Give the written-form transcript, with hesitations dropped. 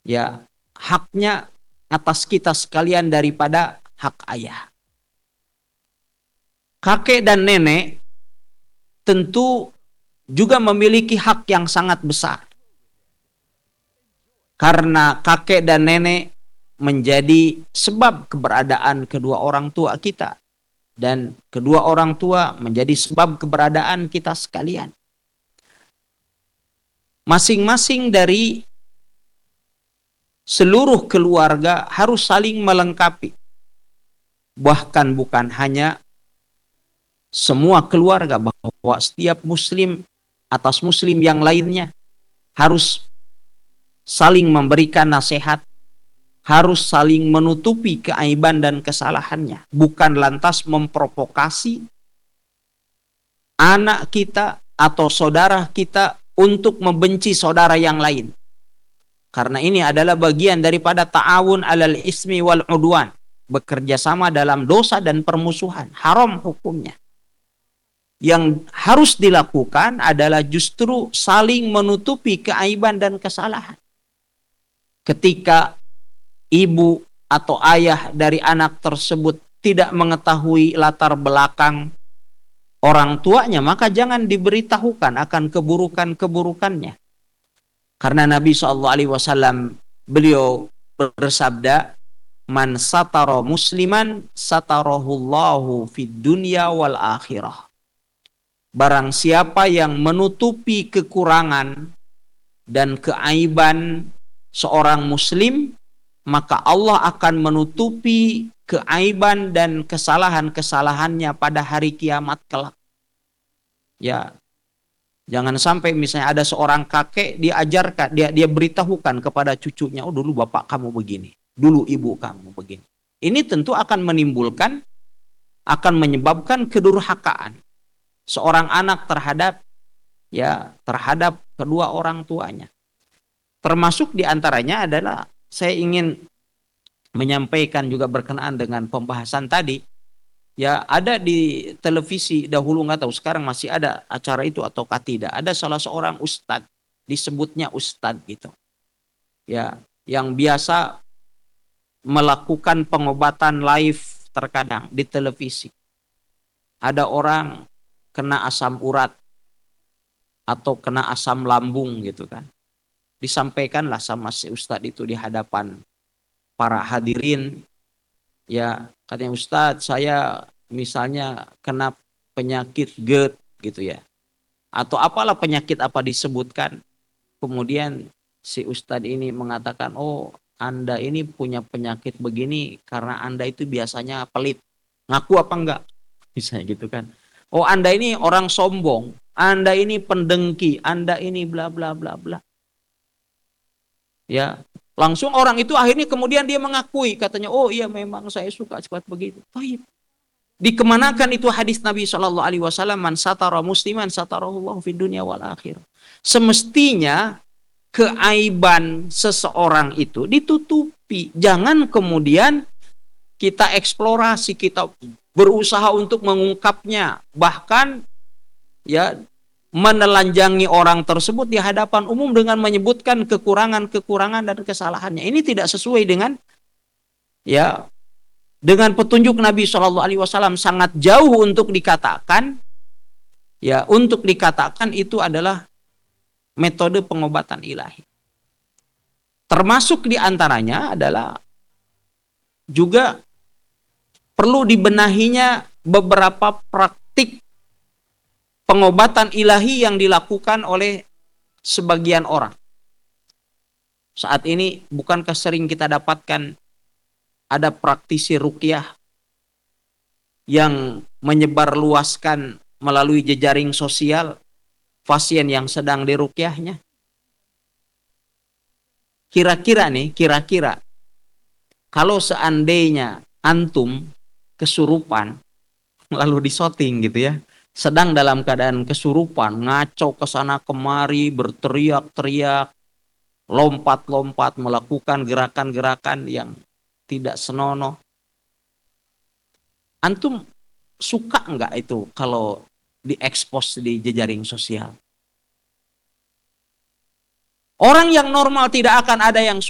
ya haknya atas kita sekalian daripada hak ayah. Kakek dan nenek tentu juga memiliki hak yang sangat besar. Karena kakek dan nenek menjadi sebab keberadaan kedua orang tua kita. Dan kedua orang tua menjadi sebab keberadaan kita sekalian. Masing-masing dari seluruh keluarga harus saling melengkapi. Bahkan bukan hanya semua keluarga, bahwa setiap muslim atas muslim yang lainnya harus saling memberikan nasihat, harus saling menutupi keaiban dan kesalahannya, bukan lantas memprovokasi anak kita atau saudara kita untuk membenci saudara yang lain. Karena ini adalah bagian daripada ta'awun alal ismi wal udwan, bekerja sama dalam dosa dan permusuhan, haram hukumnya. Yang harus dilakukan adalah justru saling menutupi keaiban dan kesalahan. Ketika ibu atau ayah dari anak tersebut tidak mengetahui latar belakang orang tuanya, maka jangan diberitahukan akan keburukan-keburukannya. Karena Nabi SAW beliau bersabda, "Man satara musliman satarahullahu fid dunya wal akhirah." Barang siapa yang menutupi kekurangan dan keaiban seorang muslim, maka Allah akan menutupi keaiban dan kesalahan-kesalahannya pada hari kiamat kelak. Ya, jangan sampai misalnya ada seorang kakek diajarkan, dia beritahukan kepada cucunya, oh dulu bapak kamu begini, dulu ibu kamu begini. Ini tentu akan menyebabkan kedurhakaan seorang anak terhadap kedua orang tuanya. Termasuk diantaranya adalah saya ingin menyampaikan juga berkenaan dengan pembahasan tadi. Ya, ada di televisi dahulu, nggak tahu sekarang masih ada acara itu ataukah tidak. Ada salah seorang ustadz, disebutnya ustadz gitu. Ya, yang biasa melakukan pengobatan live terkadang di televisi. Ada orang kena asam urat atau kena asam lambung gitu kan. Disampaikanlah sama si ustadz itu di hadapan para hadirin. Ya, katanya, Ustadz, saya misalnya kena penyakit GERD gitu ya. Atau apalah penyakit apa disebutkan. Kemudian si Ustadz ini mengatakan, oh Anda ini punya penyakit begini karena Anda itu biasanya pelit. Ngaku apa enggak? Misalnya gitu kan. Oh Anda ini orang sombong, Anda ini pendengki, Anda ini bla bla bla bla. Ya, langsung orang itu akhirnya kemudian dia mengakui, katanya, oh iya memang saya suka cepat begitu. Baik. Dikemanakan itu hadis Nabi SAW, man satara musliman satarahullahu fid dunya wal akhirah. Semestinya keaiban seseorang itu ditutupi. Jangan kemudian kita eksplorasi, kita berusaha untuk mengungkapnya, bahkan ya menelanjangi orang tersebut di hadapan umum dengan menyebutkan kekurangan-kekurangan dan kesalahannya. Ini tidak sesuai dengan petunjuk Nabi SAW, sangat jauh untuk dikatakan itu adalah metode pengobatan ilahi. Termasuk diantaranya adalah juga perlu dibenahinya beberapa praktik pengobatan ilahi yang dilakukan oleh sebagian orang. Saat ini bukankah sering kita dapatkan ada praktisi ruqyah yang menyebarluaskan melalui jejaring sosial pasien yang sedang diruqyahnya? Kira-kira kalau seandainya antum kesurupan lalu disoting gitu ya, sedang dalam keadaan kesurupan, ngaco ke sana kemari, berteriak-teriak, lompat-lompat, melakukan gerakan-gerakan yang tidak senonoh. Antum suka enggak itu kalau diekspos di jejaring sosial? Orang yang normal tidak akan ada yang